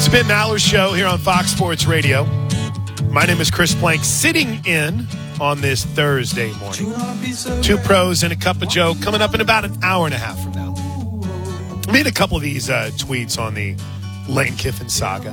It's Ben Maller's show here on Fox Sports Radio. My name is Chris Plank, sitting in on this Thursday morning. Two pros and a cup of Joe coming up in about an hour and a half from now. I made a couple of these tweets on the Lane Kiffin saga.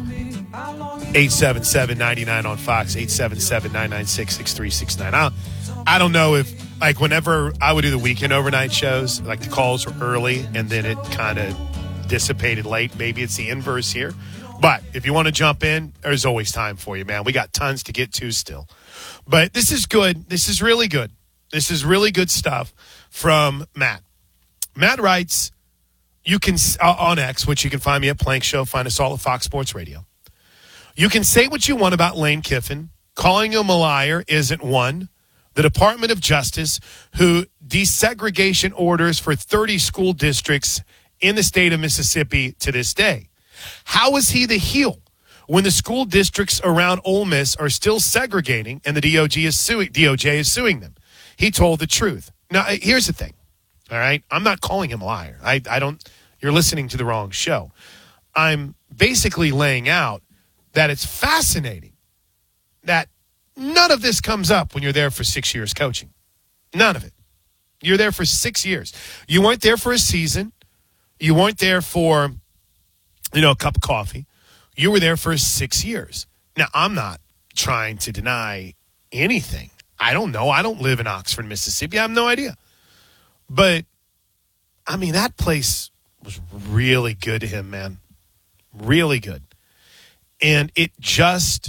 877-99 on Fox, 877-996-6369. I don't know if, like, whenever I would do the weekend overnight shows, like the calls were early and then it kind of dissipated late. Maybe it's the inverse here. But if you want to jump in, there's always time for you, man. We got tons to get to still. But this is good. This is really good. This is really good stuff from Matt. Matt writes, you can, on X, which you can find me at Plank Show, find us all at Fox Sports Radio. You can say what you want about Lane Kiffin. Calling him a liar isn't one. The Department of Justice, who desegregation orders for 30 school districts in the state of Mississippi to this day. How is he the heel when the school districts around Ole Miss are still segregating and the DOJ is suing them? He told the truth. Now, here's the thing, all right? I'm not calling him a liar. I don't. You're listening to the wrong show. I'm basically laying out that it's fascinating that none of this comes up when you're there for 6 years coaching. None of it. You're there for 6 years. You weren't there for a season. You weren't there for, a cup of coffee. You were there for 6 years. Now, I'm not trying to deny anything. I don't know. I don't live in Oxford, Mississippi. I have no idea. But, that place was really good to him, man. Really good. And it just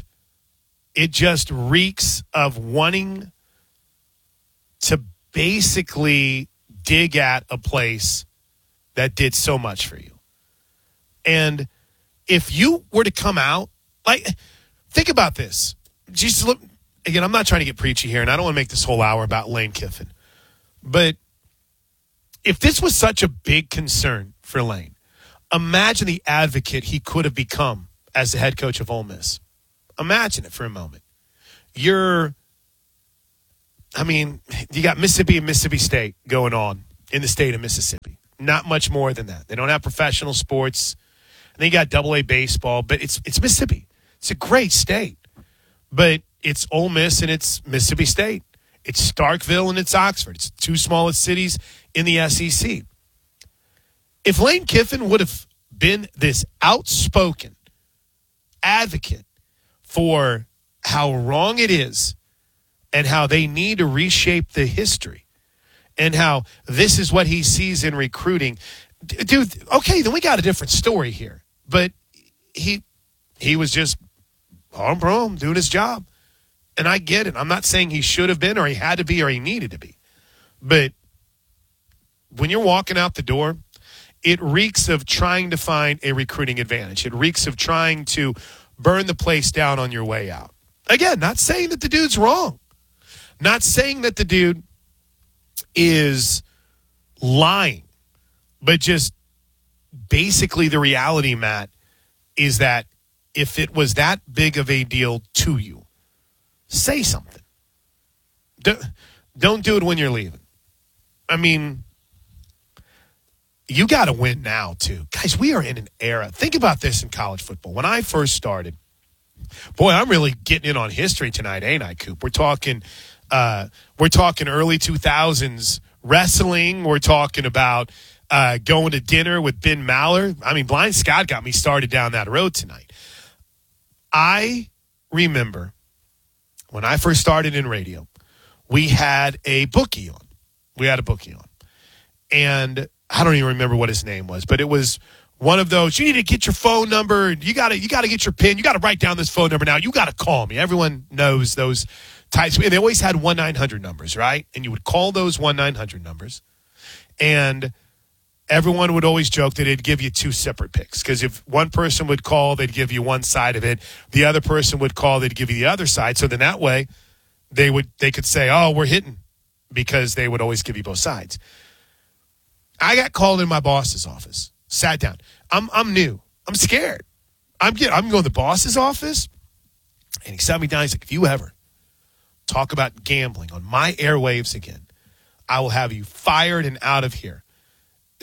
reeks of wanting to basically dig at a place that did so much for you. And if you were to come out, think about this. Just look, again, I'm not trying to get preachy here, and I don't want to make this whole hour about Lane Kiffin. But if this was such a big concern for Lane, imagine the advocate he could have become as the head coach of Ole Miss. Imagine it for a moment. You got Mississippi and Mississippi State going on in the state of Mississippi. Not much more than that. They don't have professional sports. And they got AA baseball, but it's Mississippi. It's a great state. But it's Ole Miss and it's Mississippi State. It's Starkville and it's Oxford. It's the two smallest cities in the SEC. If Lane Kiffin would have been this outspoken advocate for how wrong it is and how they need to reshape the history and how this is what he sees in recruiting, dude, okay, then we got a different story here. But he was just on prom doing his job. And I get it. I'm not saying he should have been or he had to be or he needed to be. But when you're walking out the door, it reeks of trying to find a recruiting advantage. It reeks of trying to burn the place down on your way out. Again, not saying that the dude's wrong. Not saying that the dude is lying. But just basically the reality, Matt, is that if it was that big of a deal to you, say something. Don't do it when you're leaving. You got to win now, too. Guys, we are in an era. Think about this in college football. When I first started, boy, I'm really getting in on history tonight, ain't I, Coop? We're talking early 2000s wrestling. We're talking about going to dinner with Ben Maller. Blind Scott got me started down that road tonight. I remember when I first started in radio, we had a bookie on. And I don't even remember what his name was, but it was one of those, you need to get your phone number. You got to get your PIN. You got to write down this phone number now. You got to call me. Everyone knows those types. And they always had 1-900 numbers, right? And you would call those 1-900 numbers. And everyone would always joke that it'd give you two separate picks. Because if one person would call, they'd give you one side of it. The other person would call, they'd give you the other side. So then that way they could say, oh, we're hitting, because they would always give you both sides. I got called in my boss's office, sat down. I'm new. I'm scared. I'm going to the boss's office, and he sat me down. He's like, if you ever talk about gambling on my airwaves again, I will have you fired and out of here.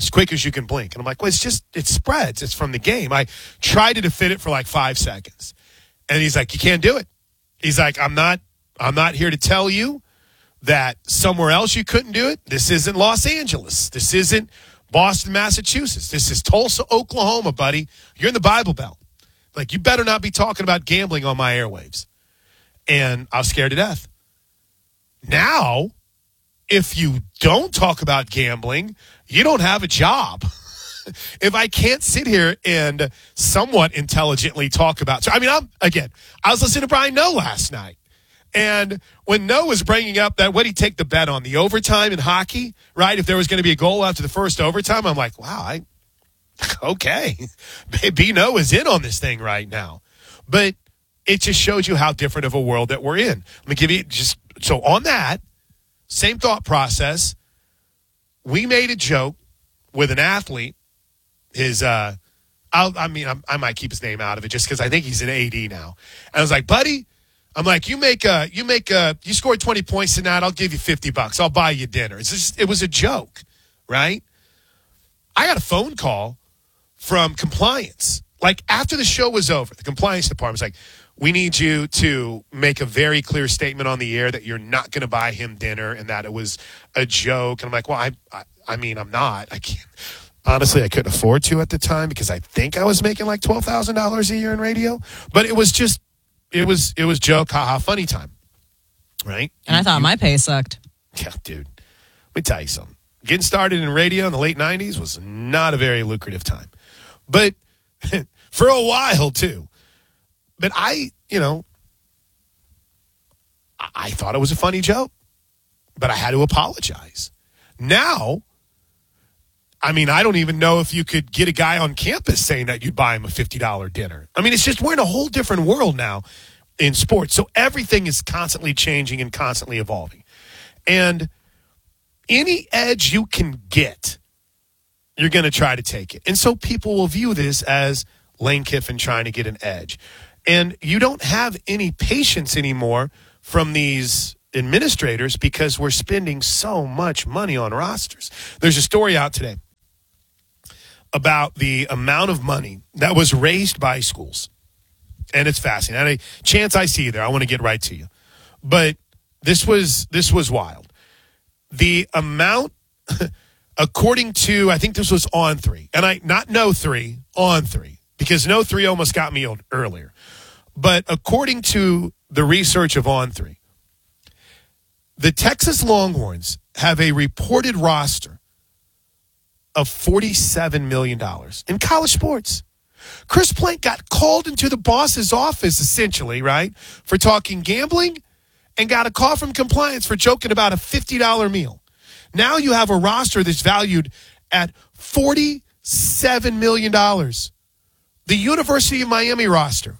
as quick as you can blink. And I'm like, well, it spreads. It's from the game. I tried to fit it for like 5 seconds. And he's like, you can't do it. He's like, I'm not here to tell you that somewhere else you couldn't do it. This isn't Los Angeles. This isn't Boston, Massachusetts. This is Tulsa, Oklahoma, buddy. You're in the Bible Belt. Like, you better not be talking about gambling on my airwaves. And I was scared to death. Now, if you don't talk about gambling, you don't have a job. If I can't sit here and somewhat intelligently talk about, I was listening to Brian Noe last night. And when Noe was bringing up that, what did he take the bet on? The overtime in hockey, right? If there was going to be a goal after the first overtime, I'm like, wow, okay. B. Noe is in on this thing right now. But it just shows you how different of a world that we're in. Let me give you so on that, same thought process. We made a joke with an athlete. I might keep his name out of it just because I think he's an AD now. And I was like, buddy, I'm like, you scored 20 points tonight. I'll give you $50. I'll buy you dinner. It was a joke, right? I got a phone call from compliance. Like, after the show was over, the compliance department was like, we need you to make a very clear statement on the air that you're not going to buy him dinner and that it was a joke. And I'm like, well, I'm not. I can't. Honestly, I couldn't afford to at the time because I think I was making like $12,000 a year in radio. But it was joke, haha, funny time, right? And I thought my pay sucked. Yeah, dude. Let me tell you something. Getting started in radio in the late 90s was not a very lucrative time. But for a while, too. But I thought it was a funny joke. But I had to apologize. Now, I don't even know if you could get a guy on campus saying that you'd buy him a $50 dinner. We're in a whole different world now in sports. So everything is constantly changing and constantly evolving. And any edge you can get, you're going to try to take it. And so people will view this as Lane Kiffin trying to get an edge. And you don't have any patience anymore from these administrators because we're spending so much money on rosters. There's a story out today about the amount of money that was raised by schools. And it's fascinating. Chance, I see you there. I want to get right to you. But this was wild. The amount, according to, I think this was On3, and not No3, On3, because No3 almost got me earlier. But according to the research of On3, the Texas Longhorns have a reported roster of $47 million in college sports. Chris Plank got called into the boss's office, essentially, right, for talking gambling, and got a call from compliance for joking about a $50 meal. Now you have a roster that's valued at $47 million. The University of Miami roster,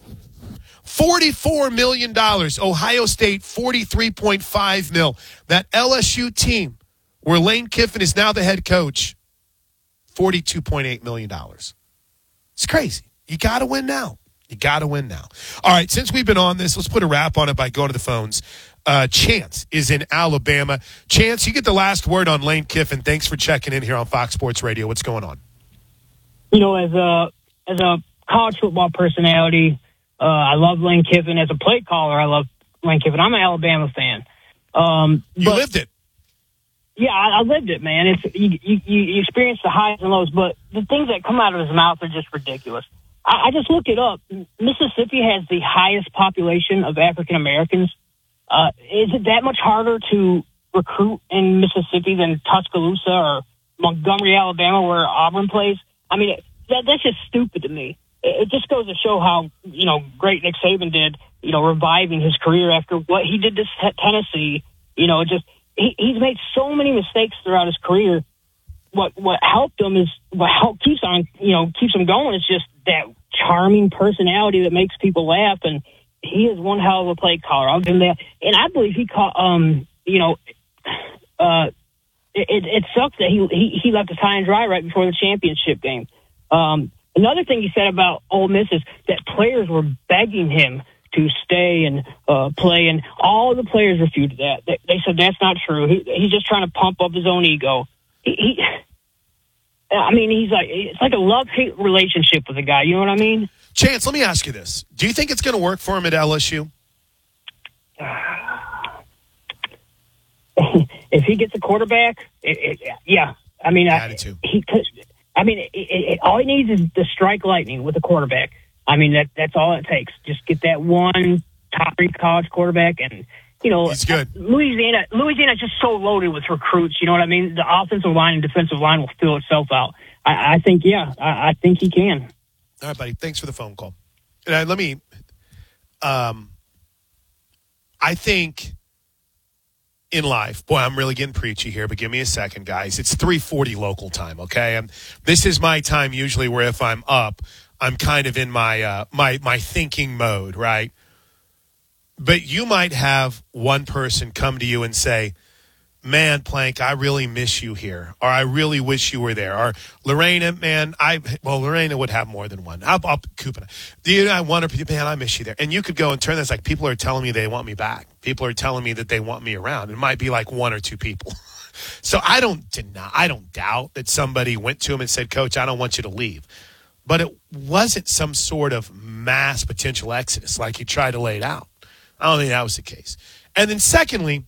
$44 million. Ohio State, $43.5 million. That LSU team, where Lane Kiffin is now the head coach, $42.8 million. It's crazy. You got to win now. All right, since we've been on this, let's put a wrap on it by going to the phones. Chance is in Alabama. Chance, you get the last word on Lane Kiffin. Thanks for checking in here on Fox Sports Radio. What's going on? As a college football personality, I love Lane Kiffin. As a play caller, I love Lane Kiffin. I'm an Alabama fan. You lived it. Yeah, I lived it, man. It's you experience the highs and lows, but the things that come out of his mouth are just ridiculous. I just looked it up. Mississippi has the highest population of African Americans. Is it that much harder to recruit in Mississippi than Tuscaloosa or Montgomery, Alabama, where Auburn plays? That's just stupid to me. It just goes to show how, great Nick Saban did, reviving his career after what he did to Tennessee. He's made so many mistakes throughout his career. What helped him is keeps him going is just that charming personality that makes people laugh, and he is one hell of a play caller. I'll give him that. And I believe he caught. It sucks that he left us high and dry right before the championship game. Another thing he said about Ole Miss is that players were begging him to stay and play, and all the players refuted that. They said that's not true. He's just trying to pump up his own ego. I mean, it's like a love-hate relationship with the guy. You know what I mean? Chance, let me ask you this. Do you think it's going to work for him at LSU? If he gets a quarterback, yeah. I mean, he could. I mean, all he needs is to strike lightning with a quarterback. I mean, that's all it takes. Just get that one top 3 college quarterback, and he's good. Louisiana's just so loaded with recruits. You know what I mean? The offensive line and defensive line will fill itself out. I think, I think he can. All right, buddy. Thanks for the phone call. And I think in life, boy, I'm really getting preachy here, but give me a second, guys. It's 3:40 local time, okay? This is my time usually where if I'm up, I'm kind of in my my thinking mode, right? But you might have one person come to you and say, man, Plank, I really miss you here, or I really wish you were there, or Lorena, man, Lorena would have more than one. I'll Coop. I wonder, man, I miss you there. And you could go and turn this like people are telling me they want me back. People are telling me that they want me around. It might be like 1 or 2 people. So I don't doubt that somebody went to him and said, Coach, I don't want you to leave. But it wasn't some sort of mass potential exodus like he tried to lay it out. I don't think that was the case. And then secondly,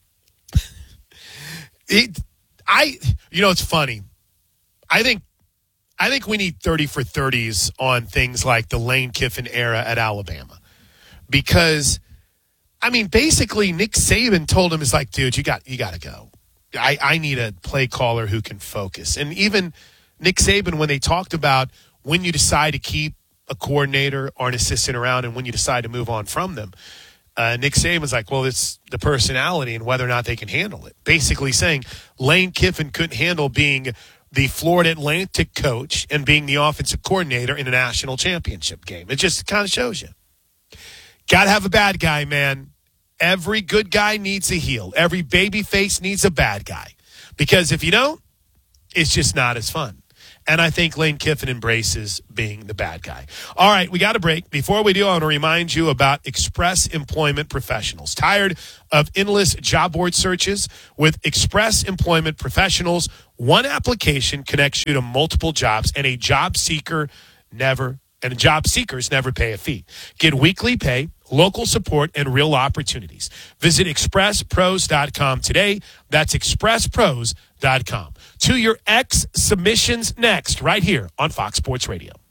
it's funny. I think we need 30 for 30s on things like the Lane Kiffin era at Alabama, because I mean, basically Nick Saban told him, it's like, dude, you got to go. I need a play caller who can focus. And even Nick Saban, when they talked about when you decide to keep a coordinator or an assistant around and when you decide to move on from them, Nick Saban was like, well, it's the personality and whether or not they can handle it. Basically saying Lane Kiffin couldn't handle being the Florida Atlantic coach and being the offensive coordinator in a national championship game. It just kind of shows you. Got to have a bad guy, man. Every good guy needs a heel. Every baby face needs a bad guy. Because if you don't, it's just not as fun. And I think Lane Kiffin embraces being the bad guy. All right, we got a break. Before we do, I want to remind you about Express Employment Professionals. Tired of endless job board searches? With Express Employment Professionals, one application connects you to multiple jobs, and job seekers never pay a fee. Get weekly pay, local support, and real opportunities. Visit expresspros.com today. That's expresspros.com. To your ex submissions next, right here on Fox Sports Radio.